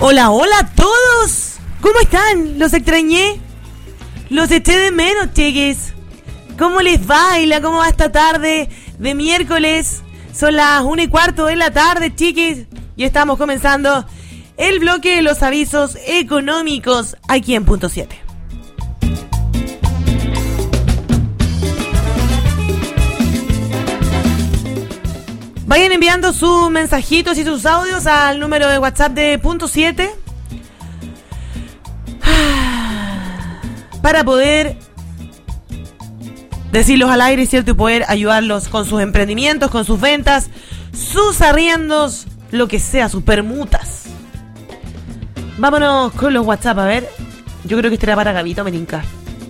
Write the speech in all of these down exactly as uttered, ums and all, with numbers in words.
Hola, hola a todos. ¿Cómo están? Los extrañé. Los eché de menos, chiquis. ¿Cómo les baila? ¿Cómo va esta tarde de miércoles? Son las una y cuarto de la tarde, chiquis. Y estamos comenzando el bloque de los avisos económicos aquí en Punto siete. Vayan enviando sus mensajitos y sus audios al número de WhatsApp de Punto siete para poder decirlos al aire, ¿cierto? Y poder ayudarlos con sus emprendimientos, con sus ventas, sus arriendos, lo que sea, sus permutas. Vámonos con los WhatsApp, a ver. Yo creo que este era para Gabito, me tinca.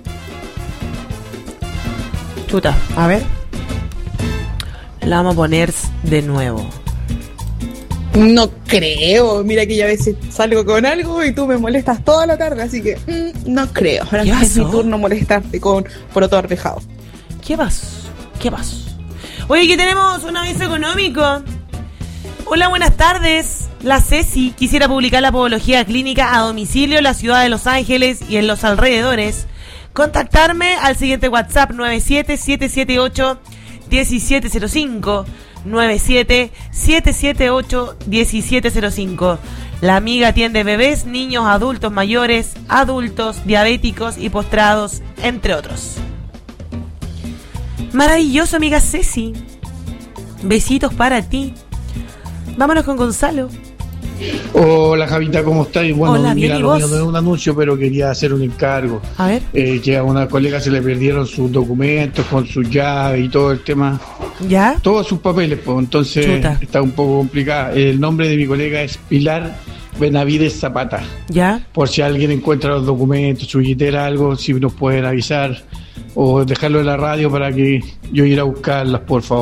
Chuta, a ver. La vamos a poner de nuevo. No creo. Mira que ya a veces salgo con algo y tú me molestas toda la tarde, así que mmm, no creo. Ahora es mi turno molestarte con poroto arvejado. ¿Qué pasó? ¿Qué pasó? Oye, que tenemos un aviso económico. Hola, buenas tardes. La Ceci quisiera publicar la podología clínica a domicilio en la ciudad de Los Ángeles y en los alrededores. Contactarme al siguiente WhatsApp nueve siete siete siete ocho uno siete cero cinco nueve siete siete siete ocho uno siete cero cinco. La amiga atiende bebés, niños, adultos mayores, adultos, diabéticos y postrados, entre otros. Maravilloso, amiga Ceci. Besitos para ti. Vámonos con Gonzalo. Hola, Javita, ¿cómo estás? Bueno, Hola, mira, bien, lo mío no es un anuncio, pero quería hacer un encargo. A ver. Eh, que a una colega se le perdieron sus documentos con sus llaves y todo el tema. ¿Ya? Todos sus papeles, pues entonces Chuta. Está un poco complicada. El nombre de mi colega es Pilar Benavides Zapata. ¿Ya? Por si alguien encuentra los documentos, su billetera, algo, si nos pueden avisar o dejarlo en la radio para que yo ir a buscarlas, por favor.